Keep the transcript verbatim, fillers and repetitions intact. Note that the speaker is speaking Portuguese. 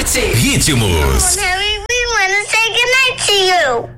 Ritmos. Harry, we wanna say goodnight to you.